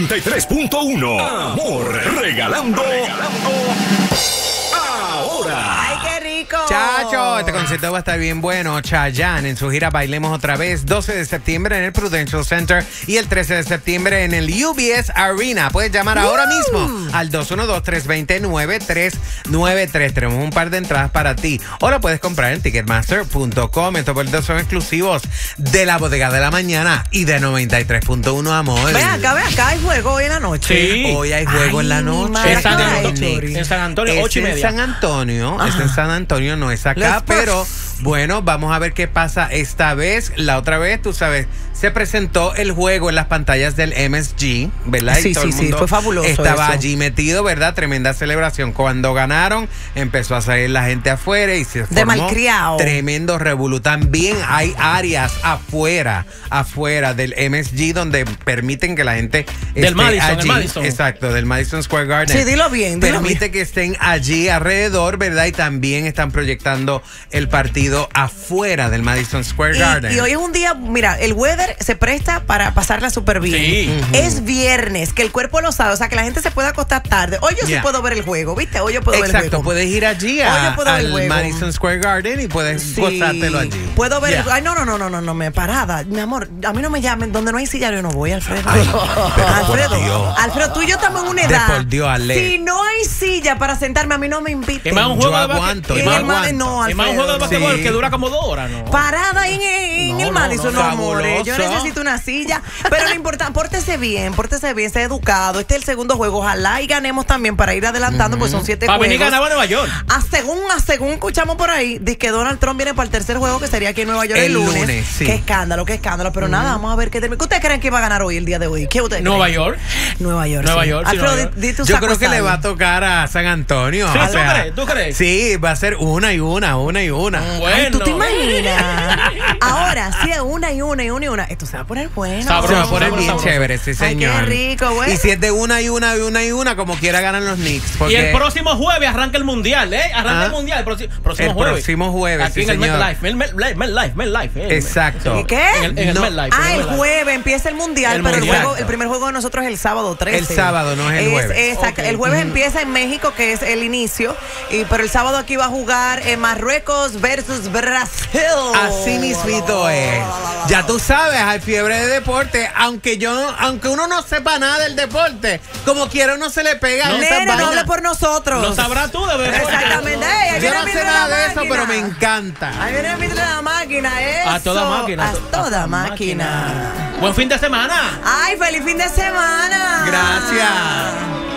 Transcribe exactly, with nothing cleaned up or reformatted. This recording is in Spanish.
noventa y tres punto uno. Amor, regalando, regalando ahora. ¡Ay, qué rico! Chacho, este concierto va a estar bien bueno. Chayanne en su gira Bailemos Otra Vez, doce de septiembre en el Prudential Center y el trece de septiembre en el U B S Arena. Puedes llamar ahora mismo al dos uno dos, tres dos cero, nueve tres nueve tres. Tenemos un par de entradas para ti. O lo puedes comprar en ticketmaster punto com. Estos boletos son exclusivos de la Bodega de la Mañana y de noventa y tres punto uno, amor. Ven acá, ven acá, hay juego hoy en la noche. Sí. Hoy hay juego Ay, en la mi noche. madre, En San, Ay, Antonio, en San Antonio, Es ocho y en media. San Antonio, es Ajá. en San Antonio, no es acá, Los Spurs. pero bueno, vamos a ver qué pasa esta vez. La otra vez, tú sabes, se presentó el juego en las pantallas del M S G, ¿verdad? Sí, y todo sí, el sí, mundo fue fabuloso estaba eso. allí metido, ¿verdad? Tremenda celebración. Cuando ganaron, empezó a salir la gente afuera y se De formó malcriado. tremendo revolú. También hay áreas afuera, afuera del M S G donde permiten que la gente Del esté Madison, el allí. Madison. Exacto, del Madison Square Garden. Sí, dilo bien, dilo Permite bien. que estén allí alrededor, ¿verdad? Y también están proyectando el partido afuera del Madison Square Garden. Y, y hoy es un día, mira, el weather se presta para pasarla súper bien. Sí. Es viernes, que el cuerpo lo sabe, o sea, que la gente se puede acostar tarde. Hoy yo Yeah. sí puedo ver el juego, ¿viste? Hoy yo puedo ver el Exacto, juego. puedes ir allí Oye, a- puedo ver el al juego. Madison Square Garden y puedes Sí, gozártelo allí. puedo ver el Yeah. Ay, no, no, no, no, no, no, me parada. Mi amor, a mí no me llamen. Donde no hay silla, yo no voy, Alfredo. Ay, pero por Alfredo, Dios. Alfredo, tú y yo estamos en una De edad. por Dios, Ale. Si no hay silla para sentarme, a mí no me inviten. Es más un Yo juego de basque- aguanto, es yo más- hermano, aguanto. no, es más un juego de Alfredo. basquetbol Sí. que dura como dos horas, ¿no? Parada ahí en, en No, el no, Madison, no, no, amores. Yo fabuloso. necesito una silla. Pero lo importante, pórtese bien, pórtese bien, sea educado. Este es el segundo juego. Ojalá y ganemos también para ir adelantando, pues son siete Para juegos. venir ganaba Nueva York. A según, a según escuchamos por ahí, dice que Donald Trump viene para el tercer juego, que sería aquí en Nueva York el, El lunes. lunes, sí. Qué escándalo, qué escándalo. Pero nada, vamos a ver qué termina. ¿Qué ustedes creen que va a ganar hoy, el día de hoy? ¿Qué ustedes Nueva creen? York. Nueva York. Nueva sí. York, sí, Alfredo, Nueva York. di, di tu Yo saco creo que le sal. va a tocar a San Antonio. Sí, o ¿tú sea, crees? ¿Tú crees? Sí, va a ser una y una, una y una. Bueno. Ay, ¿tú te imaginas? Ahora, sí, es una y una y una y una. Esto se va a poner bueno. Sabroso, Se va a poner sabroso, bien sabroso. chévere, sí, Ay, señor. qué rico, güey. Y si es de una y una y una y una, como quiera ganan los Knicks. Y Porque el próximo jueves arranca el mundial, ¿eh? Arranca Ah. el mundial el próximo, próximo El jueves. próximo jueves, Aquí sí, en el señor. MetLife. El MetLife, MetLife, MetLife. eh. Exacto. ¿Y qué? En el, en el No. MetLife. en Ah, el MetLife. jueves empieza el mundial, El pero el, mundial. juego, el primer juego de nosotros es el sábado trece. El sábado, no es el jueves. Exacto. Ok. El jueves empieza en México, que es el inicio, y pero el sábado aquí va a jugar en Marruecos versus Brasil. Así mismito es. Ya tú sabes, hay fiebre de deporte, aunque yo no, aunque uno no sepa nada del deporte, como quiera uno se le pega No, en esas Nena, no vainas. hable por nosotros. Lo sabrás tú de verdad. Exactamente. Ey, ahí Yo viene no el sé vidrio nada la de eso, máquina. pero me encanta. Ahí viene el vidrio de la máquina, eso. A toda máquina. A toda máquina. Buen fin de semana. Ay, feliz fin de semana. Gracias.